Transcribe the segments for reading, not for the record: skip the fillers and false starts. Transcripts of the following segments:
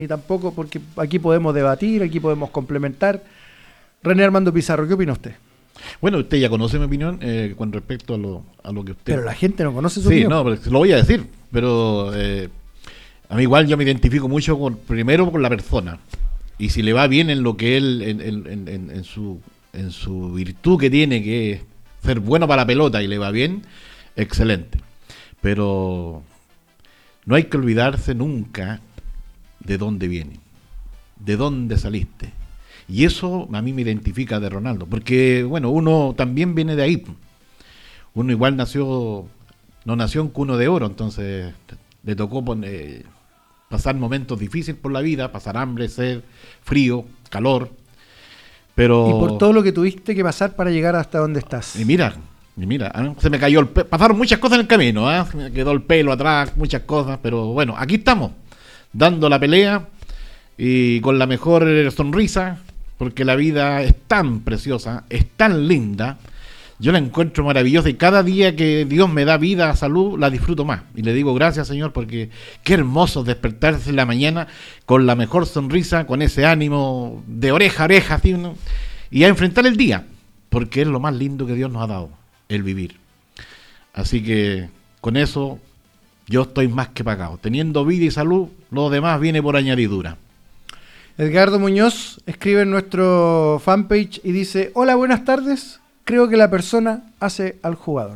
ni tampoco, porque aquí podemos debatir, aquí podemos complementar. René Armando Pizarro, ¿qué opina usted? Bueno, usted ya conoce mi opinión con respecto a lo que usted... Pero la gente no conoce su Sí, opinión. no, pero lo voy a decir, pero a mí igual yo me identifico mucho primero con la persona, y si le va bien en lo que él, en su virtud que tiene, que es ser bueno para la pelota y le va bien, excelente. Pero no hay que olvidarse nunca de dónde viene, de dónde saliste. Y eso a mí me identifica de Ronaldo, porque bueno, uno también viene de ahí. Uno igual no nació en cuna de oro, entonces le tocó pasar momentos difíciles por la vida, pasar hambre, sed, frío, calor. Pero Y por todo lo que tuviste que pasar para llegar hasta donde estás. Y mira, se me cayó pasaron muchas cosas en el camino, se me quedó el pelo atrás, muchas cosas, pero bueno, aquí estamos, dando la pelea y con la mejor sonrisa, porque la vida es tan preciosa, es tan linda, yo la encuentro maravillosa y cada día que Dios me da vida, salud, la disfruto más. Y le digo gracias, Señor, porque qué hermoso despertarse en la mañana con la mejor sonrisa, con ese ánimo de oreja a oreja, así, ¿no? Y a enfrentar el día, porque es lo más lindo que Dios nos ha dado, el vivir. Así que con eso yo estoy más que pagado. Teniendo vida y salud, lo demás viene por añadidura. Edgardo Muñoz escribe en nuestro fanpage y dice: hola, buenas tardes. Creo que la persona hace al jugador.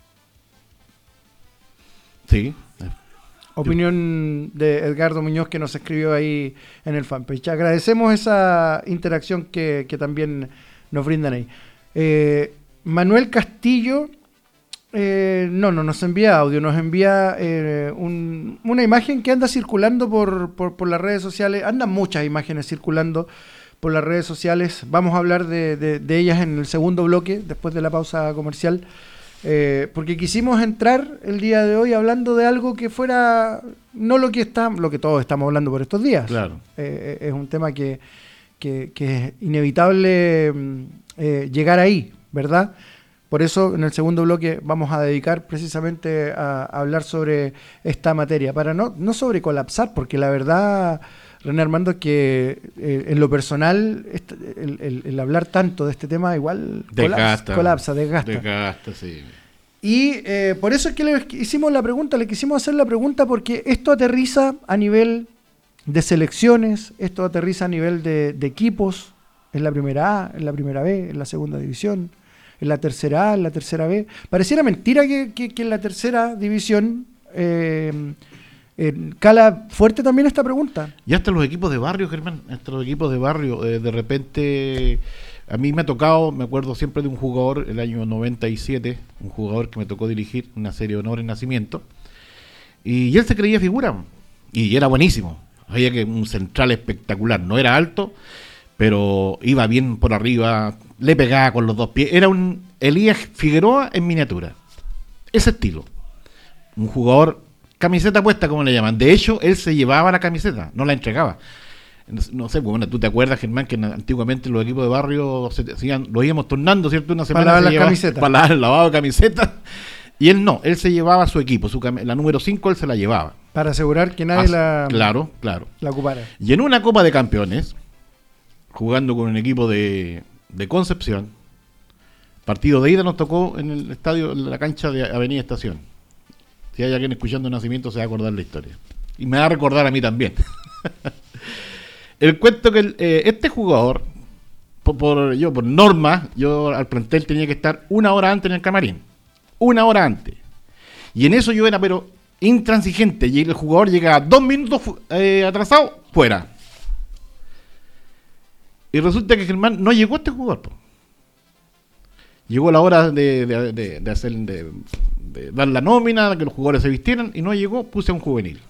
Sí. Opinión de Edgardo Muñoz, que nos escribió ahí en el fanpage. Agradecemos esa interacción que también nos brindan ahí. Manuel Castillo no nos envía audio, nos envía una imagen que anda circulando por las redes sociales. Andan muchas imágenes circulando por las redes sociales. Vamos a hablar de ellas en el segundo bloque, después de la pausa comercial, porque quisimos entrar el día de hoy hablando de algo que fuera no lo que todos estamos hablando por estos días. Claro. Es un tema que es inevitable llegar ahí, ¿verdad? Por eso en el segundo bloque vamos a dedicar precisamente a hablar sobre esta materia, para no sobre colapsar, porque la verdad, René Armando, es que en lo personal el hablar tanto de este tema igual colapsa, desgasta. Desgasta, sí. Y por eso es que le quisimos hacer la pregunta, porque esto aterriza a nivel de selecciones, esto aterriza a nivel de equipos, en la primera A, en la primera B, en la segunda división, en la tercera A, en la tercera B. Pareciera mentira que en la tercera división cala fuerte también esta pregunta. Y hasta los equipos de barrio, Germán, de repente, a mí me ha tocado, me acuerdo siempre de un jugador, el año 97, un jugador que me tocó dirigir una serie de honor en nacimiento, y él se creía figura, y era buenísimo, había que un central espectacular, no era alto, pero iba bien por arriba, le pegaba con los dos pies, era un Elías Figueroa en miniatura, ese estilo, un jugador camiseta puesta, como le llaman. De hecho, él se llevaba la camiseta, no la entregaba. No sé, bueno, tú te acuerdas, Germán, que antiguamente los equipos de barrio los íbamos turnando, ¿cierto? Una semana para lavar las camisetas. Para lavar el lavado de camisetas. Y él no, él se llevaba su equipo, la número 5 él se la llevaba. Para asegurar que nadie claro. la ocupara. Y en una Copa de Campeones, jugando con un equipo de Concepción, partido de ida nos tocó en el estadio, en la cancha de Avenida Estación. Si hay alguien escuchando Nacimiento se va a acordar la historia. Y me va a recordar a mí también. El cuento que este jugador, por norma, yo al plantel tenía que estar 1 hora antes en el camarín. 1 hora antes. Y en eso yo era, pero intransigente. Y el jugador llegaba 2 minutos atrasado, fuera. Y resulta que Germán no llegó este jugador. Llegó la hora de hacer... de dar la nómina, que los jugadores se vistieran, y no llegó, puse a un juvenil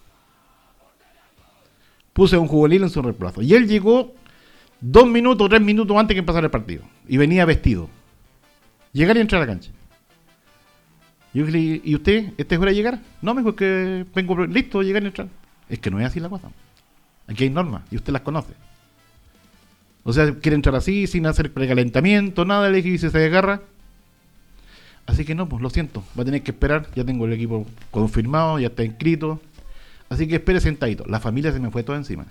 en su reemplazo, y él llegó 2 minutos, 3 minutos antes que empezara el partido, y venía vestido, llegar y entrar a la cancha. Yo le dije, ¿y usted? ¿Esta es hora de llegar? No, me dijo que vengo listo de llegar y entrar. Es que no es así la cosa, aquí hay normas, y usted las conoce. O sea, quiere entrar así, sin hacer precalentamiento, nada, le dije, y se agarra. Así que no, pues lo siento, va a tener que esperar, ya tengo el equipo confirmado, ya está inscrito, así que espere sentadito. La familia se me fue toda encima.